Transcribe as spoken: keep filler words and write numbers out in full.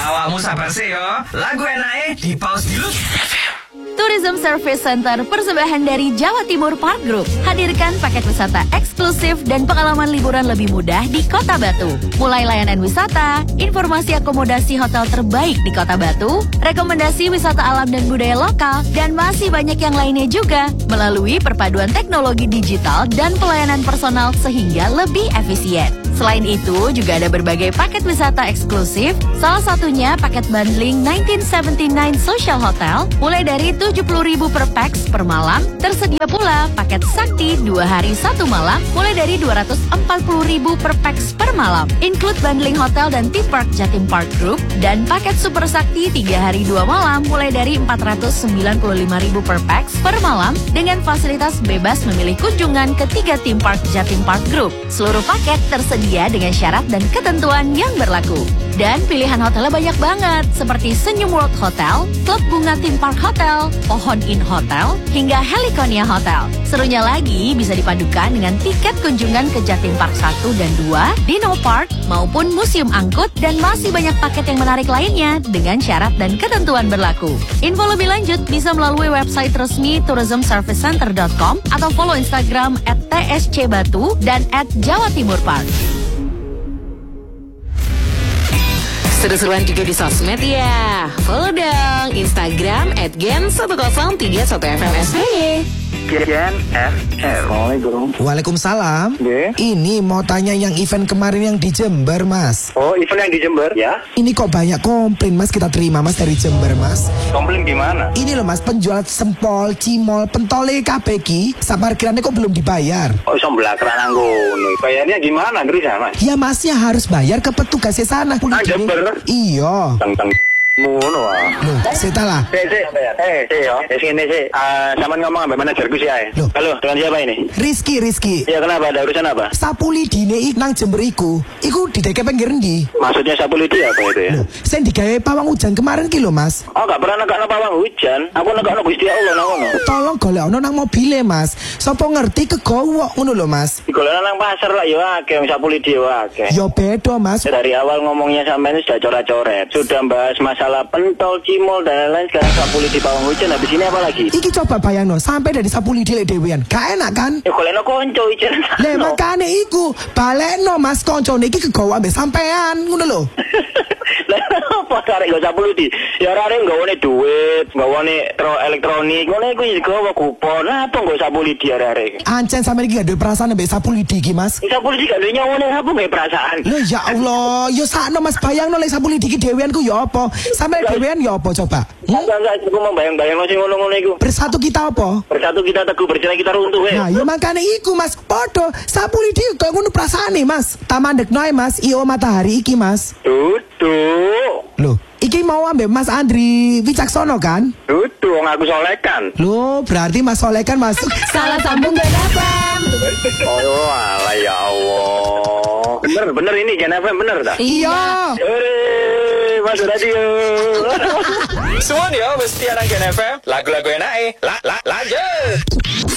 Awakmu sabar sih yo. Lagu enake di pause dulu. Tourism Service Center persembahan dari Jawa Timur Park Group hadirkan paket wisata eksklusif dan pengalaman liburan lebih mudah di Kota Batu. Mulai layanan wisata, informasi akomodasi hotel terbaik di Kota Batu, rekomendasi wisata alam dan budaya lokal, dan masih banyak yang lainnya juga melalui perpaduan teknologi digital dan pelayanan personal sehingga lebih efisien. Selain itu, juga ada berbagai paket wisata eksklusif, salah satunya paket bundling nineteen seventy-nine Social Hotel, mulai dari tujuh puluh ribu per pax per malam. Tersedia pula paket Sakti dua hari satu malam, mulai dari dua ratus empat puluh ribu per pax per malam. Include bundling hotel dan theme park Jatim Park Group, dan paket Super Sakti tiga hari dua malam, mulai dari empat ratus sembilan puluh lima ribu per pax per malam, dengan fasilitas bebas memilih kunjungan ke tiga theme park Jatim Park Group. Seluruh paket tersedia dengan syarat dan ketentuan yang berlaku. Dan pilihan hotelnya banyak banget, seperti Senyum World Hotel, Klub Bunga Theme Park Hotel, Pohon Inn Hotel, hingga Heliconia Hotel. Serunya lagi bisa dipadukan dengan tiket kunjungan ke Jatim Park satu dan dua, Dino Park, maupun Museum Angkut, dan masih banyak paket yang menarik lainnya dengan syarat dan ketentuan berlaku. Info lebih lanjut bisa melalui website resmi tourism service center dot com atau follow Instagram at t s c batu dan at jawa timur park. Seru-seruan juga di sosmed ya. Follow dong Instagram at gen satu nol tiga satu f m s b y. Gen F M. Assalamualaikum. Waalaikumsalam. Yeah. Ini mau tanya yang event kemarin yang di Jember, Mas. Oh, event yang di Jember, ya? Ini kok banyak komplain, Mas, kita terima, Mas, dari Jember, Mas. Komplain gimana? Ini loh, Mas, penjual sempol, cimol, pentole K B G, parkirannya kok belum dibayar. Oh, sombla kerana ngono. Bayarnya gimana, Grisa, Mas? Ya, Masnya harus bayar ke petugasnya sana. Ah, Jember? Iya. Teng-teng. Ngono ah. Loh, saya lah. Eh, sih, eh, sih yo. Eh, sini sih. Ah, sampean ngomong sama manajerku sih ae. Loh. Halo, dengan siapa ini? Rizky, Rizky. Ya, kenapa? Ada urusan apa? Sapu lidine ik nang Jember iku. Iku dideke pinggir ndi? Maksudnya sapu lidi apa itu ya? Loh, saya digawe pawang hujan kemarin ki lho, Mas. Oh, gak pernah negakno pawang hujan. Aku negakno Gusti Allah nang ngono. Tolong golekno nang mobile, Mas. Sopo ngerti kegowo ngono lho, Mas. Digolekno nang pasar lah ya akeh sapu lidi ya akeh. Ya beda, Mas. Dari awal ngomongnya sampean sudah coret-coret. Sudah bahas masalah pentol, cimol dan lain-lain, sekarang sapu lidi pawang hujan. Habis ini apa lagi? Iki coba bayangno, sampai dari sapu lidi lek dhewean. Gak enak kan? Ya golekno konco ijen. Lah makane iku, balekno Mas koncone iki kegawa ambek sampean, ngono lho. Lah apa karek go sapu lidi? Ya arek nggawane duit, nggawane elektronik, ngono iku digawa kupon. Lah apa nggo sapu lidi arek? Ancen sampean iki gak duwe perasaan ambek sapu lidi iki, Mas. Sapu lidi gak duwe nyawone, apa nggawe perasaan? Lho ya Allah, yo sakno Mas bayangno lek sapu lidi iki dhewean ku ya apa? Sampeyan dhewean ya apa coba? Hmm? Enggak, enggak, aku mau bayang-bayang sing ngono-ngono iku. Bersatu kita apa? Bersatu kita teguh, bercerai kita runtuh ya. Nah, ya makane iku Mas, podo sapu lidi kaya ngono perasaane, Mas. Ta mandekno ae Mas, I O matahari iki, Mas. Duduk. Loh, iki mau ambek Mas Andri Wicaksono kan? Duduk, wong aku solekan. Loh, berarti Mas Solekan masuk. Salah sambung gak dapat. Oh, alah ya Allah. Bener, bener ini Gen F M bener tak? Iya. Hore, masuk radio. Suwon yo, mesti anak Gen F M. Lagu-lagu enake. La la lanjut.